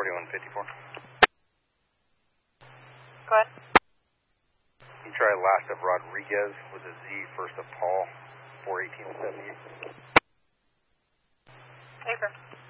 4154. Go ahead. You try last of Rodriguez with a Z, first of Paul, 41878. Affirm.